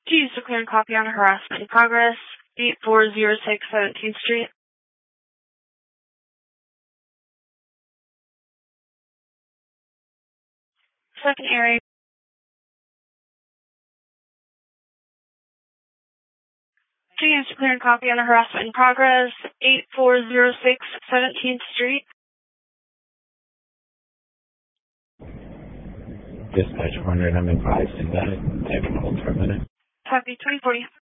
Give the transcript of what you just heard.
To use to clear and copy on a harassment in progress, 8406 17th Street. Second area. To use to clear and copy on a harassment in progress, 8406 17th Street. Dispatch 100, I'm advising that I can hold for a minute. Copy 340.